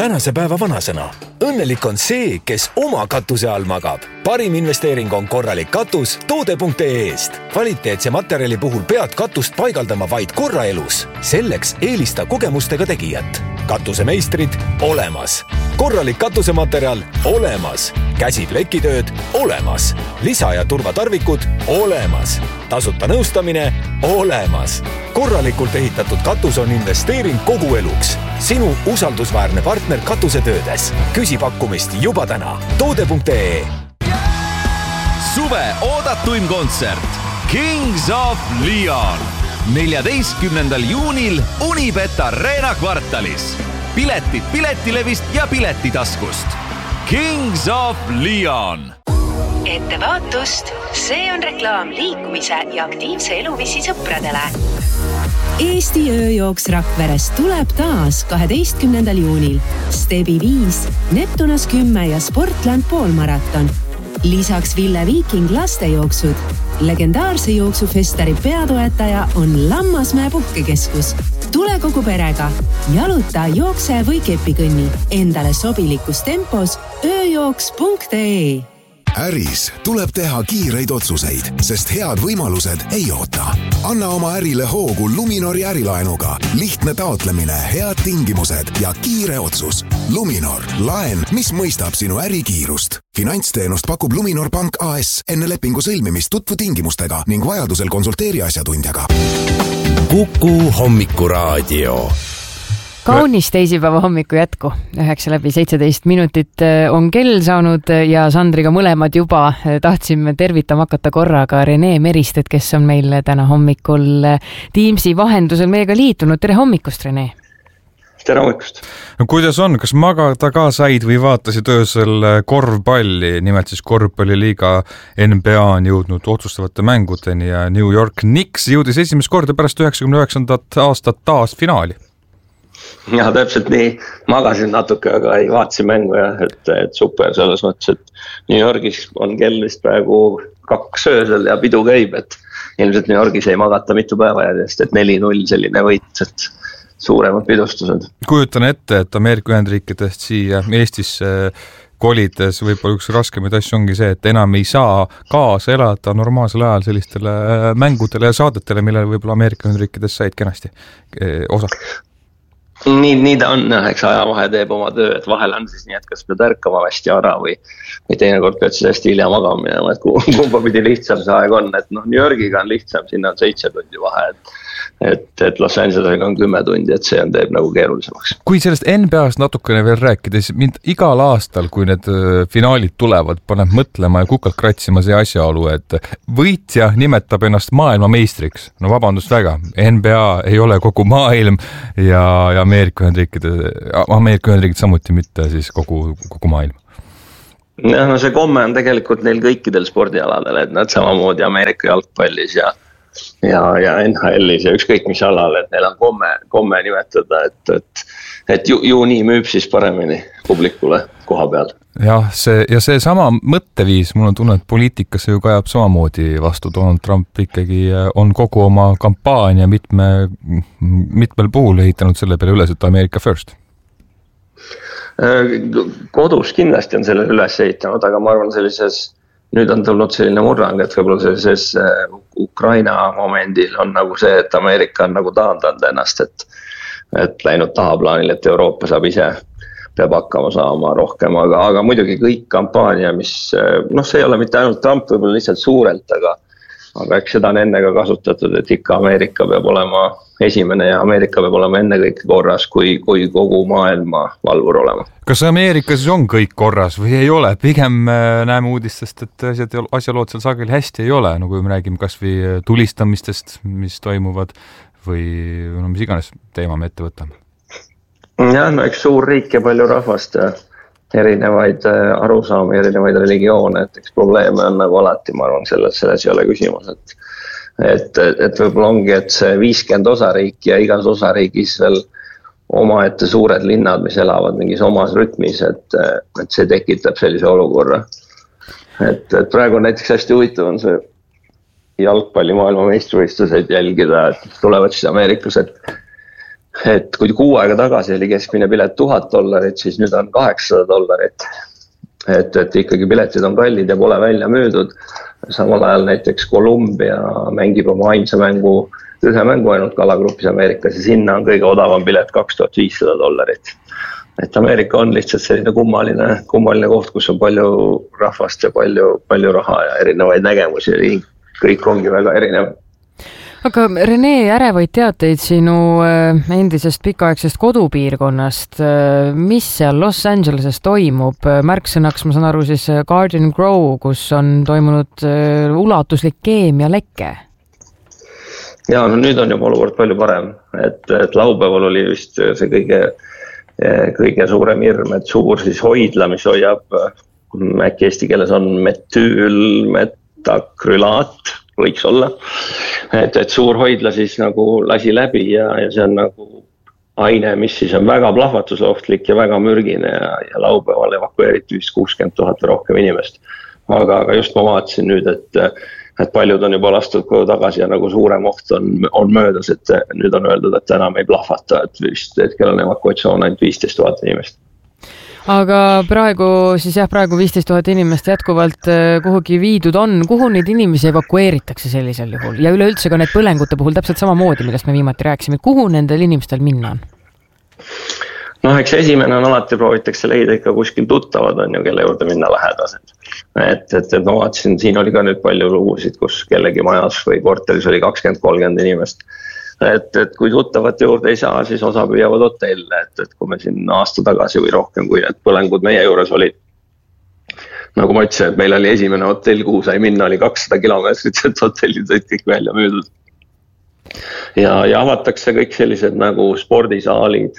tänase päeva vanasõna. Õnnelik on see, kes oma katuse all magab. Parim investeering on korralik katus toode.ee-st. Kvaliteetse materjali puhul pead katust paigaldama vaid korra elus. Selleks eelista kogemustega tegijat. Katusemeistrid olemas. Korralik katusematerjal olemas. Käsiplekitööd olemas. Lisa- ja turvatarvikud olemas. Tasuta nõustamine olemas. Korralikult ehitatud katus on investeering kogu eluks. Sinu usaldusväärne partner katusetöödes. Küsi pakkumist juba täna. Toode.ee. Suve oodatuim kontsert Kings of Leon 14. juunil Unibet Arena kvartalis. Piletid Piletilevist ja Piletitaskust. Kings of Leon. Ettevaatust, see on reklaam liikumise ja aktiivse eluviisi sõpradele. Eesti ööjooks Rakveres tuleb taas 12. juunil. Stebi 5, Neptunas 10 ja Sportland poolmaraton. Lisaks Ville Viiking lastejooksud. Legendaarse jooksufestari peatoetaja on Lammasmäe puhkekeskus. Tule kogu perega. Jaluta, jookse või kepikõnni. Endale sobilikus tempos ööjooks.ee. Äris tuleb teha kiireid otsuseid, sest head võimalused ei oota. Anna oma ärile hoogu Luminori ärilaenuga. Lihtne taotlemine, head tingimused ja kiire otsus. Luminor, laen, mis mõistab sinu ärikiirust. Finantsteenust pakub Luminor Pank AS. Enne lepingu sõlmimist tutvu tingimustega ning vajadusel konsulteeri asjatundjaga. Kuku hommikuraadio. Kaunis teisipäeva hommiku jätku. 9:17 on kell saanud ja Sandriga mõlemad juba tahtsime tervitama hakata korraga Rene Meristet, kes on meil täna hommikul Teamsi vahendusel meiega liitunud. Tere hommikust, Rene! Tere hommikust! No, kuidas on? Kas magada ka said või vaatasid öösel korvpalli? Nimelt siis korvpalliliiga NBA on jõudnud otsustavate mängudeni ja New York Knicks jõudis esimest korda pärast 99. aastat taas finaali. Ja täpselt nii, magasin natuke, aga ei vaatasin mängu ja et super selles mõttes, et New Yorgis on kell vist praegu 2 öösel ja pidu käib, et ilmselt New Yorgis ei magata mitu päeva järjest, et 4-0 selline võit, et suuremad pidustused. Kujutan ette, et Ameerika Ühendriikidest siia Eestisse kolides võib-olla üks raskemaid asju ongi see, et enam ei saa kaasa elada normaalsel ajal sellistele mängudele ja saadetele, millele võib-olla Ameerika Ühendriikides said kenasti osa. Nii ta on, eks ajavahe teeb oma töö, et vahel on siis nii, et kas pead ärkama hästi ära või teinekord pead siis hästi hilja magama minema, et kumba pidi lihtsam see aeg on, et New Yorgiga on lihtsam, sinna on 7 tundi vahe, et Los Angelesiga on 10 tundi, et see on teeb nagu keerulisemaks. Kui sellest NBA-st natukene veel rääkides, mind igal aastal, kui need finaalid tulevad, paneb mõtlema ja kukalt kratsima see asjaolu, et võitja nimetab ennast maailmameistriks. No vabandust väga, NBA ei ole kogu maailm ja Ameerika Ühendriigid samuti mitte siis kogu maailm. No see komme on tegelikult neil kõikidel spordialadel, et nad samamoodi Ameerika jalgpallis ja NHL-is ja ükskõik mis alal, et neil on komme nimetada, et ju nii müüb siis paremini publikule koha peal. Jah, see sama mõtteviis, mul on tunne, et poliitikasse ju kajab samamoodi vastu. Donald Trump ikkagi on kogu oma kampaania mitmel puhul ehitanud selle peale üles, et America first. Kodus kindlasti on selle üles ehitanud, aga ma arvan nüüd on tulnud selline murrang, et võib-olla sellises Ukraina momendil on nagu see, et Ameerika on nagu taandanud ennast, et läinud tahaplaanil, et Euroopa saab ise, peab hakkama saama rohkem, aga muidugi kõik kampaania, mis, see ei ole mitte ainult Trump, võib-olla lihtsalt suurelt, aga eks seda on enne ka kasutatud, et ikka Ameerika peab olema esimene ja Ameerika peab olema enne kõik korras, kui kogu maailma valvur olema. Kas Ameerikas on kõik korras või ei ole? Pigem näeme uudistest, et asjalood seal sageli hästi ei ole, kui me räägime kas või tulistamistest, mis toimuvad või mis iganes teema me ette võtame. Jah, eks suur riik ja palju rahvast ja erinevaid arusaami, erinevaid religioone, et eks probleeme on nagu alati, ma arvan, selles ei ole küsimus, et võib-olla ongi, et see 50 osariik ja igas osariigis veel omaette suured linnad, mis elavad mingis omas rütmis, et see tekitab sellise olukorra. Et praegu näiteks hästi huvitav on see jalgpalli maailma meistrivõistluseid jälgida, et tulevad siis Ameerikas, et et kui kuu aega tagasi oli keskmine pilet $1000, siis nüüd on $800. Et ikkagi piletid on kallid ja pole välja müüdud. Samal ajal näiteks Kolumbia mängib oma ainsa mängu, ühe mängu ainult galagrupis Ameerikas ja sinna on kõige odavam pilet $2500. Et Ameerika on lihtsalt selline kummaline koht, kus on palju rahvast ja palju raha ja erinevaid nägemusi ja kõik ongi väga erinev. Aga Rene, ärevaid teateid sinu endisest pikaaegsest kodupiirkonnast, mis seal Los Angeleses toimub? Märksõnaks, ma saan aru, siis Garden Grove, kus on toimunud ulatuslik keemialeke. Ja, no nüüd on juba olukord palju parem, et laupäeval oli vist see kõige suurem hirm, et suur siis hoidla, mis hoiab, äkki eesti keeles on metüülmetakrülaat, võiks olla, et suur hoidla siis nagu lasi läbi ja see on nagu aine, mis siis on väga plahvatusohtlik ja väga mürgine ja laupäeval evakueeriti vist 60 000 rohkem inimest. Aga just ma vaatasin nüüd, et paljud on juba lastud koju tagasi ja nagu suurem oht on möödas, et nüüd on öeldud, et enam ei plahvata, et vist hetkel on evakuatsioon ainult 15 000 inimest. Aga praegu 15 000 inimest jätkuvalt kuhugi viidud on. Kuhu neid inimesi evakueeritakse sellisel juhul? Ja üleüldse ka need põlengute puhul täpselt samamoodi, millest me viimati rääkisime. Kuhu nendel inimestel minna on? No eks esimene on alati proovitakse leida ikka kuskil tuttavad on ju, kelle juurde minna lähedased. Et ma vaatasin, siin oli ka nüüd palju lugusid, kus kellegi majas või korteris oli 20-30 inimest. Et kui tuttavate juurde ei saa, siis osa püüavad hotelle, et kui me siin aasta tagasi või rohkem, kui need põlengud meie juures olid. Nagu ma ütlesin, et meil oli esimene hotell, kuhu sai minna, oli 200 kilomeetrit, et hotellid olid kõik välja müüdud. Ja avatakse kõik sellised nagu spordisaalid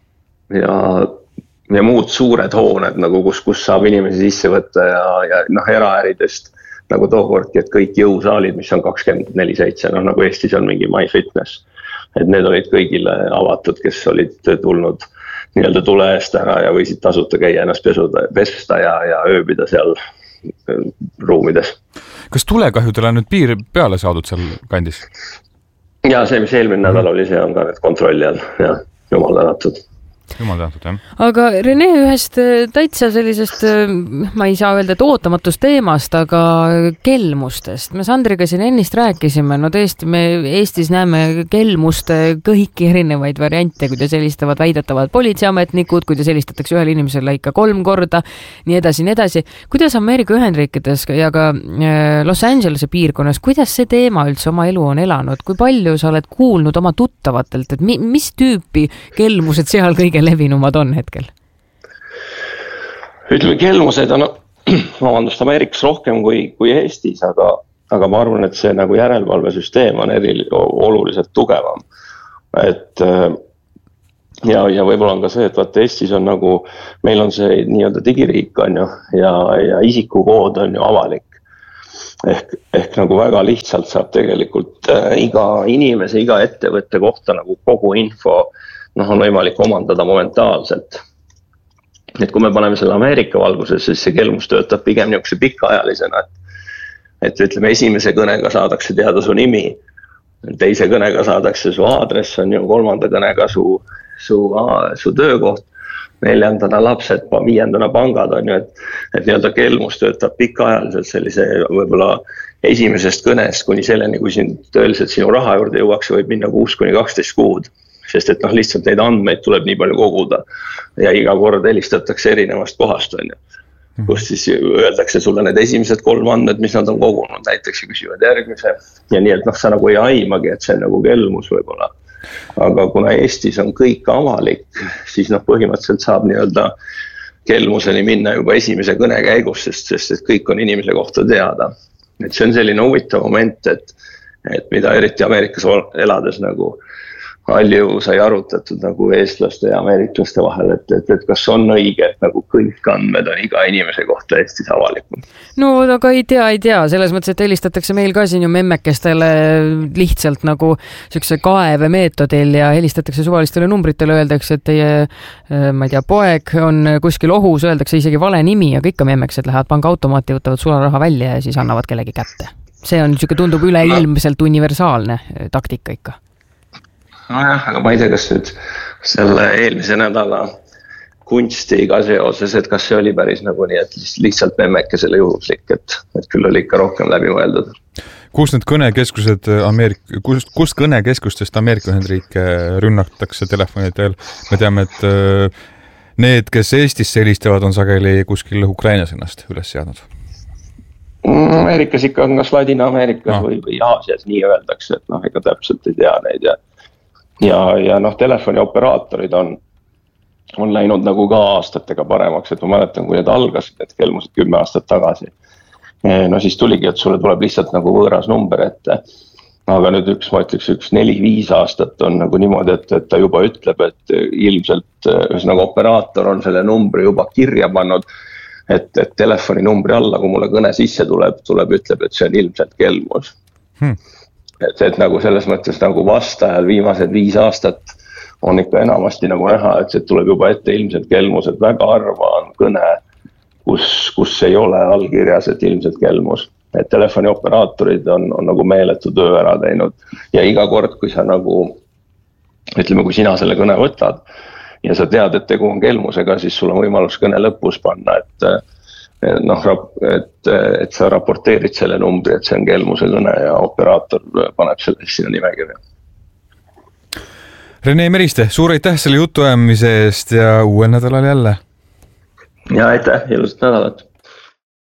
ja muud suured hooned, nagu kus saab inimesi sisse võtta ja eraäridest, nagu tookordki, et kõik jõusaalid, mis on 24/7, nagu Eestis on mingi MyFitness. Et need olid kõigile avatud, kes olid tulnud nii-öelda tule eest ära ja võisid tasuta käia ennast pesta ja ööbida seal ruumides. Kas tulekahjudele on nüüd piir peale saadud seal kandis? Ja see, mis eelmine nädal oli, see on ka nüüd kontrolli all ja jumal tänatud. Aga Rene, ühest täitsa sellisest, ma ei saa öelda, et ootamatust teemast, aga kelmustest. Me Sandriga siin ennist rääkisime, no tõesti, me Eestis näeme kelmuste kõiki erinevaid variante, kuidas helistavad väidetavad politseiametnikud, kuidas helistatakse ühele inimesele ikka 3 korda, nii edasi. Kuidas Ameerika Ühendriikides ja ka Los Angelese piirkonnas, kuidas see teema üldse oma elu on elanud? Kui palju sa oled kuulnud oma tuttavatelt, et mis tüüpi kelmused seal kõige levinumad on hetkel? Ütleme, kelmused on Ameerikas rohkem kui Eestis, aga ma arvan, et see nagu järelevalvesüsteem on oluliselt tugevam. Ja võib-olla on ka see, et vaata Eestis on nagu, meil on see nii-öelda digiriik on ju, ja isikukood on ju avalik. Ehk nagu väga lihtsalt saab tegelikult iga inimese, iga ettevõtte kohta nagu kogu info on võimalik omandada momentaalselt. Et kui me paneme selle Ameerika valguses, siis see kelmus töötab pigem niisuguse pikaajalisena, et ütleme, esimese kõnega saadakse teada su nimi, teise kõnega saadakse su aadress, on ju, kolmanda kõnega su töökoht, neljandana lapsed, viiendana pangad on ju, et nii-öelda kelmus töötab pikaajaliselt sellise võib-olla esimesest kõnest kuni selleni, kui tõeliselt sinu raha juurde jõuaks, võib minna 6-12 kuud. Sest et lihtsalt neid andmeid tuleb nii palju koguda ja iga kord helistatakse erinevast kohast on ju, kus siis öeldakse sulle need esimesed 3 andmed, mis nad on kogunud, näiteks küsivad järgmise ja nii, et sa nagu ei aimagi, et see on nagu kelmus võib-olla. Aga kuna Eestis on kõik avalik, siis põhimõtteliselt saab nii-öelda kelmuseni minna juba esimese kõne käigus, sest et kõik on inimese kohta teada. Et see on selline huvitav moment, et mida eriti Ameerikas elades nagu palju sai arutatud nagu eestlaste ja ameeriklaste vahel, et kas on õige, et nagu kõik andmed on iga inimese kohta Eestis avalikud. No aga ei tea, selles mõttes, et helistatakse meil ka siin ju memmekestele lihtsalt nagu selline kaevemeetodil ja helistatakse suvalistele numbritele, öeldakse, et teie, ma ei tea, poeg on kuskil ohus, öeldakse isegi vale nimi ja kõik memmekesed lähevad pangaautomaati, võtavad sularaha välja ja siis annavad kellegi kätte. See on niisugune, tundub üleilmselt universaalne taktika ikka. Nojah, aga ma ei tea, kas nüüd selle eelmise nädala kunstiga seoses, et kas see oli päris nagu nii, et lihtsalt memmekesele juhuslik, et küll oli ikka rohkem läbi mõeldud. Kus need kõnekeskused kust kõnekeskustest Ameerika Ühendriike rünnatakse telefonidel? Me teame, et need, kes Eestisse helistavad, on sageli kuskil Ukrainas ennast üles seadnud. Ameerikas ikka on kas Ladina-Ameerikas või Aasias, nii öeldakse, et ega täpselt ei tea neid ja telefonioperaatorid on läinud nagu ka aastatega paremaks, et ma mäletan, kui need algasid, need kelmused 10 aastat tagasi. Siis tuligi, et sulle tuleb lihtsalt nagu võõras number ette. Aga nüüd ma ütleks 4-5 aastat on nagu niimoodi, et ta juba ütleb, et ilmselt ühesõnaga operaator on selle numbri juba kirja pannud, et telefoni numbri alla, kui mulle kõne sisse tuleb, ütleb, et see on ilmselt kelmus. Et nagu selles mõttes nagu vastajal viimased 5 aastat on ikka enamasti nagu näha, et see tuleb juba ette ilmselt kelmus, et väga harva on kõne, kus ei ole allkirjas, et ilmselt kelmus. Et telefonioperaatorid on nagu meeletu töö ära teinud ja iga kord, kui sa nagu, ütleme, kui sina selle kõne võtad ja sa tead, et tegu on kelmusega, siis sul on võimalus kõne lõpus panna, et sa raporteerid selle numbri, et see on kelmuse kõne ja operaator paneb selle sinna nimekirja. Rene Meriste, suur aitäh selle jutuajamise eest ja uuel nädalal jälle. Ja aitäh, ilusat nädalat.